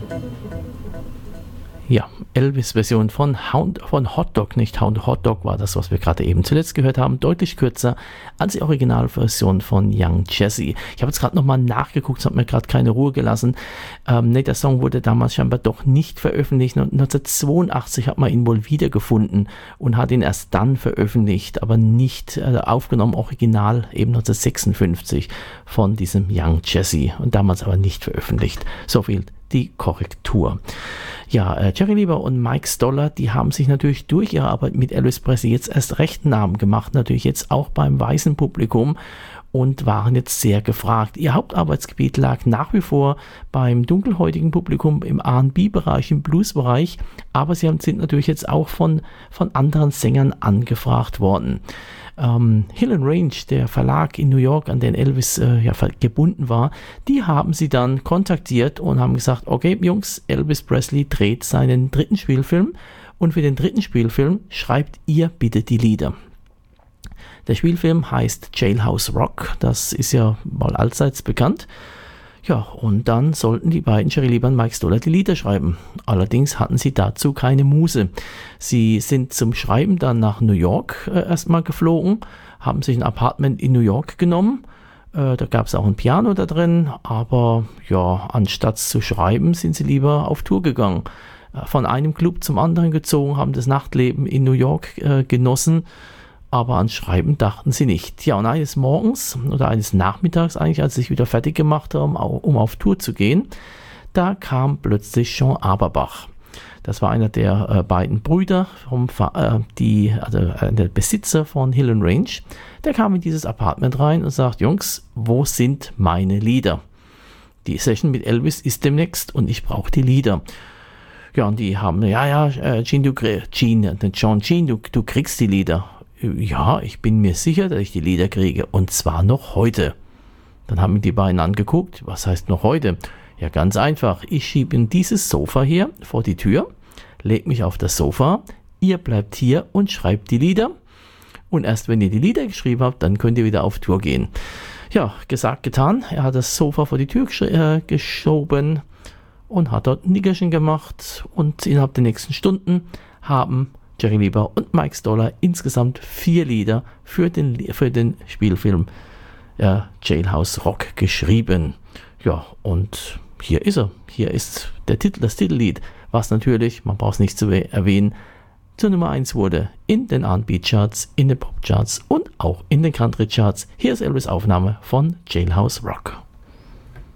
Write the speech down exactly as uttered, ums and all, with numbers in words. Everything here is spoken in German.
Ja, Elvis-Version von, Hound, von Hot Dog, nicht Hound, Hot Dog war das, was wir gerade eben zuletzt gehört haben, deutlich kürzer als die Originalversion von Young Jesse. Ich habe jetzt gerade nochmal nachgeguckt, es hat mir gerade keine Ruhe gelassen. Ähm, ne, der Song wurde damals scheinbar doch nicht veröffentlicht. neunzehnhundertzweiundachtzig hat man ihn wohl wiedergefunden und hat ihn erst dann veröffentlicht, aber nicht äh, aufgenommen, original eben neunzehnhundertsechsundfünfzig von diesem Young Jesse und damals aber nicht veröffentlicht. So viel die Korrektur. Ja, äh, Jerry Lieber und Mike Stoller, die haben sich natürlich durch ihre Arbeit mit Elvis Presley jetzt erst recht einen Namen gemacht, natürlich jetzt auch beim weißen Publikum und waren jetzt sehr gefragt. Ihr Hauptarbeitsgebiet lag nach wie vor beim dunkelhäutigen Publikum im R und B-Bereich, im Blues-Bereich, aber sie haben, sind natürlich jetzt auch von, von anderen Sängern angefragt worden. Ähm, Hill and Range, der Verlag in New York, an den Elvis äh, ja, gebunden war, die haben sie dann kontaktiert und haben gesagt, okay Jungs, Elvis Presley dreht seinen dritten Spielfilm und für den dritten Spielfilm schreibt ihr bitte die Lieder. Der Spielfilm heißt Jailhouse Rock, das ist ja mal allseits bekannt. Ja, und dann sollten die beiden, Jerry Lieber und Mike Stoller, die Lieder schreiben. Allerdings hatten sie dazu keine Muse. Sie sind zum Schreiben dann nach New York äh, erstmal geflogen, haben sich ein Apartment in New York genommen. Äh, da gab es auch ein Piano da drin, aber ja, anstatt zu schreiben, sind sie lieber auf Tour gegangen. Äh, von einem Club zum anderen gezogen, haben das Nachtleben in New York äh, genossen. Aber an Schreiben dachten sie nicht. Ja, und eines Morgens oder eines Nachmittags eigentlich, als sie sich wieder fertig gemacht haben, um auf Tour zu gehen, da kam plötzlich Jean Aberbach. Das war einer der äh, beiden Brüder, vom, äh, die, also äh, der Besitzer von Hill and Range. Der kam in dieses Apartment rein und sagt, Jungs, wo sind meine Lieder? Die Session mit Elvis ist demnächst und ich brauche die Lieder. Ja, und die haben, ja, ja, äh, Gene, du, Gene, John Gene, du, du kriegst die Lieder. Ja, ich bin mir sicher, dass ich die Lieder kriege und zwar noch heute. Dann haben mich die beiden angeguckt, was heißt noch heute? Ja, ganz einfach, ich schiebe in dieses Sofa hier vor die Tür, leg mich auf das Sofa, ihr bleibt hier und schreibt die Lieder und erst wenn ihr die Lieder geschrieben habt, dann könnt ihr wieder auf Tour gehen. Ja, gesagt, getan, er hat das Sofa vor die Tür gesch- äh, geschoben und hat dort ein Nickerchen gemacht und innerhalb der nächsten Stunden haben Jerry Lieber und Mike Stoller insgesamt vier Lieder für den, für den Spielfilm äh, Jailhouse Rock geschrieben. Ja, und hier ist er. Hier ist der Titel, das Titellied, was natürlich, man braucht es nicht zu erwähnen, zur Nummer eins wurde in den R und B-Charts, in den Pop-Charts und auch in den Country-Charts. Hier ist Elvis' Aufnahme von Jailhouse Rock.